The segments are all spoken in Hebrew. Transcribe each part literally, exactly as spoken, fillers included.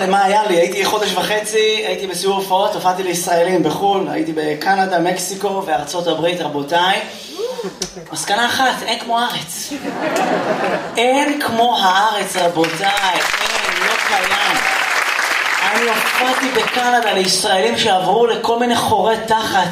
מה היה לי? הייתי חודש וחצי, הייתי בסיור הופעות, הופעתי לישראלים בחו"ל, הייתי בקנדה, מקסיקו וארצות הברית, רבותיי. מסקנה אחת, אין כמו הארץ. אין כמו הארץ, רבותיי, אין, לא קיים. אני הופעתי בקנדה לישראלים שעברו לכל מיני חורי תחת.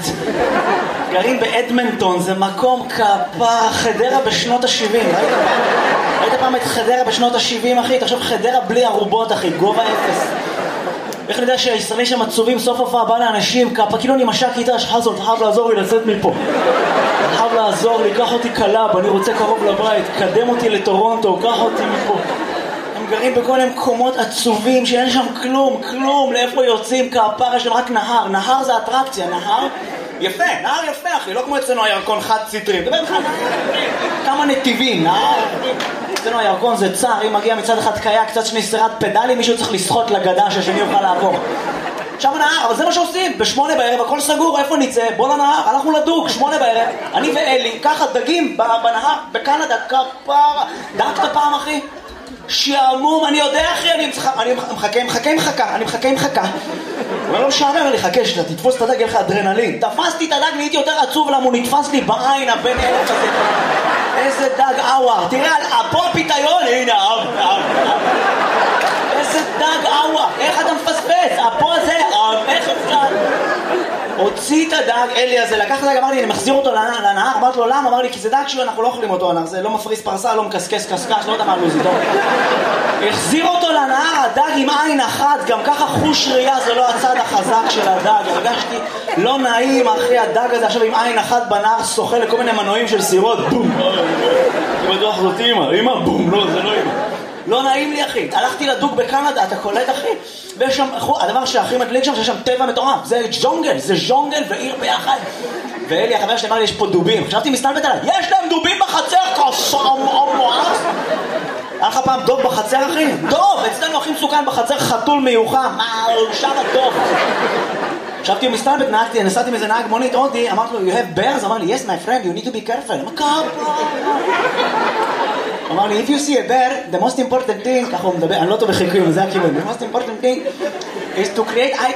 גרים באדמנטון, זה מקום כפר, חדרה בשנות ה-שבעים. ראית פעם? ראית פעם את חדרה בשנות ה-שבעים, אחי? תחשוב חדרה בלי ערובות, אחי, גובה אפס. איך אני יודע שהישראלים שם עצובים, סוף הופעה בא לאנשים, כפה, כאילו אני משק איתה, שחזון, אתה חייב לעזור לי לצאת מפה. אתה חייב לעזור לי, קח אותי קלאב, אני רוצה קרוב לבית, קדם אותי לטורונטו, קח אותי מפה. הם גרים בכל מיני מקומות עצובים שאין שם כלום, כלום, לאיפה יוצאים, כפר, יש להם רק נהר, נהר זה אטרקציה, נהר יפה, נהר יפה אחי, לא כמו אצלנו הירקון חד סטרים, דבר לך, כמה נתיבים, נהר, אצלנו הירקון זה צער, אם מגיע מצד אחד קיה, קצת שני סרט פדלי, מישהו צריך לשחות לגדה שהשני יוכל לעבור. שם נהר, אבל זה מה שעושים, בשמונה בערב, הכל סגור, איפה נצא? בוא לנהר, הלכנו לדוג, שמונה בערב, אני ואלי, ככה דגים בנהר, בקנדה, כפרה, דגת פעם אחי? שעמום, אני יודע אחי, אני מחכה, מחכה, מחכה, אני מחכה, מחכה. אבל לא משעמם, אני חכה שאתה תתפוס את הדג, יהיה לך אדרנלין. תפסתי את הדג, נהייתי יותר עצוב למה הוא נתפס לי בעין הבן אלף הזה. איזה דג אוואר, תראה, פה הפיתיון, הנה, אב, אב, אב. איזה דג אוואר, איך אתה מפספס? פה זה, אב, איך אפשר? הוציא את הדג, אלי הזה, לקח את הדג, אמר לי, אני מחזיר אותו לנהר, אמרתי לו, למה? אמר לי, כי זה דג שהוא, אנחנו לא אוכלים אותו, זה לא מפריס פרסה, לא מקסקס קסקש, לא יודע מה לוזי, טוב. החזיר אותו לנהר, הדג עם עין אחת, גם ככה חוש ראייה, זה לא הצד החזק של הדג, הרגשתי לא נעים, אחי, הדג הזה עכשיו עם עין אחת בנהר, שוחה לכל מיני מנועים של סירות, בום, אני בטוח זאת אימא, אימא, בום, לא, זה לא אימא. לא נעים לי אחי, הלכתי לדוג בקנדה, אתה קולט אחי, ויש שם, הדבר שהכי מדליק שם, שיש שם טבע מטורף, זה ז'ונגל, זה ז'ונגל ועיר ביחד. ואלי, החבר שלי אמר לי, יש פה דובים, חשבתי מסתלבט עליי, יש להם דובים בחצר, כסם, מואס. היה לך פעם דוב בחצר אחי? דוב, אצלנו הכי מסוכן בחצר, חתול מיוחם, מה, שם הדוב. חשבתי מסתלבט, נהגתי, נסעתי מזה נהג מונית הודי, אמרתי לו, you have bears? אמר לי, yes my friend, you need to be careful. מה קרה? אמר לי, if you see a bear, the most important thing, ככה הוא מדבר, אני לא טוב בחיקויים, זה הכיוון, the most important thing is to create eye